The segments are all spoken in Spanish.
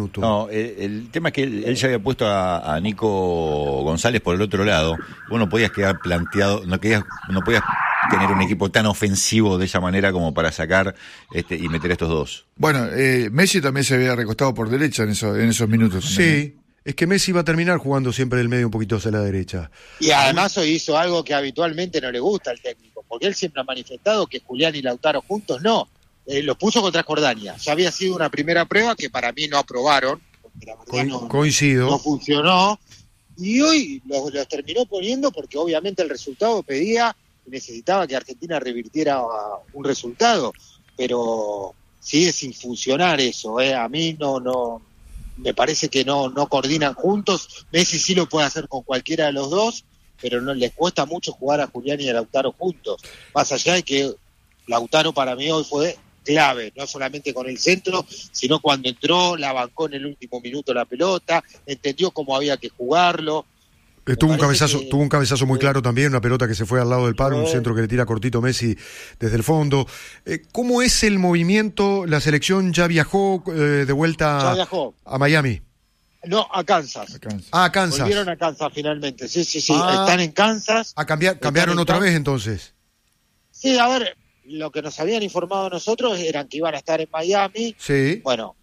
minuto. No, el tema es que él ya había puesto a Nico González por el otro lado. Vos no podías quedar planteado, no podías tener un equipo tan ofensivo de esa manera como para sacar y meter a estos dos. Bueno, Messi también se había recostado por derecha en esos minutos. Sí, es que Messi va a terminar jugando siempre del medio un poquito hacia la derecha. Y además hoy hizo algo que habitualmente no le gusta al técnico, porque él siempre ha manifestado que Julián y Lautaro juntos no. Lo puso contra Jordania. Ya había sido una primera prueba que para mí no aprobaron, porque la verdad Coincido. no funcionó. Y hoy los terminó poniendo porque obviamente el resultado pedía, necesitaba que Argentina revirtiera un resultado, pero sigue sin funcionar eso. A mí no me parece que no coordinan juntos. Messi sí lo puede hacer con cualquiera de los dos, pero no les cuesta mucho jugar a Julián y a Lautaro juntos. Más allá de que Lautaro para mí hoy fue clave, no solamente con el centro, sino cuando entró, la bancó en el último minuto la pelota, entendió cómo había que jugarlo. Tuvo un cabezazo muy claro también, una pelota que se fue al lado del palo, un centro que le tira cortito Messi desde el fondo. ¿Cómo es el movimiento? ¿La selección ya viajó de vuelta a Miami? No, a Kansas. A Kansas. Volvieron a Kansas finalmente, sí. Están en Kansas. ¿Cambiaron otra vez entonces? Sí, a ver, lo que nos habían informado a nosotros eran que iban a estar en Miami. Sí. Bueno,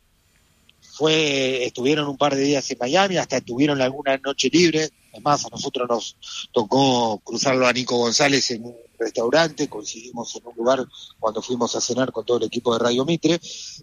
estuvieron un par de días en Miami, hasta tuvieron alguna noche libre. Además, a nosotros nos tocó cruzarlo a Nico González en un restaurante, coincidimos en un lugar cuando fuimos a cenar con todo el equipo de Radio Mitre,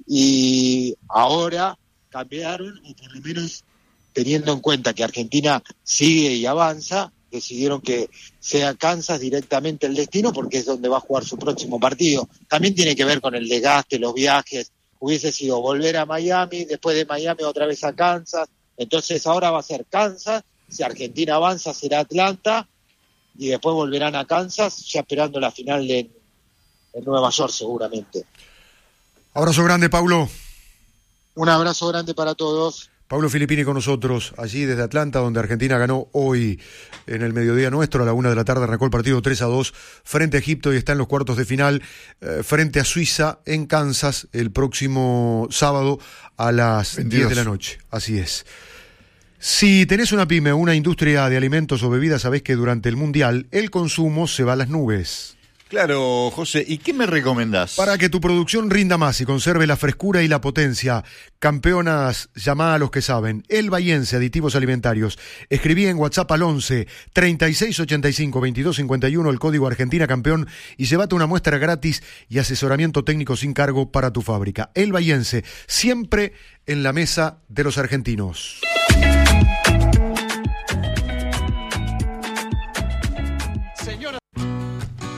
y ahora cambiaron, o por lo menos teniendo en cuenta que Argentina sigue y avanza, decidieron que sea Kansas directamente el destino, porque es donde va a jugar su próximo partido. También tiene que ver con el desgaste, los viajes. Hubiese sido volver a Miami, después de Miami otra vez a Kansas, entonces ahora va a ser Kansas. Si Argentina avanza será Atlanta y después volverán a Kansas, ya esperando la final en Nueva York seguramente. Abrazo grande, Paulo. Un abrazo grande para todos. Paulo Filippini con nosotros, allí desde Atlanta, donde Argentina ganó hoy en el mediodía nuestro, a la 1:00 p.m, arrancó el partido 3-2 frente a Egipto y está en los cuartos de final frente a Suiza en Kansas el próximo sábado a las 10 de la noche. Así es. Si tenés una pyme o una industria de alimentos o bebidas, sabés que durante el Mundial el consumo se va a las nubes. Claro, José, ¿y qué me recomendás? Para que tu producción rinda más y conserve la frescura y la potencia, campeonas, llamá a los que saben. El Bahiense, aditivos alimentarios. Escribí en WhatsApp al 11 3685 2251 el código Argentina Campeón y llévate una muestra gratis y asesoramiento técnico sin cargo para tu fábrica. El Bahiense, siempre en la mesa de los argentinos.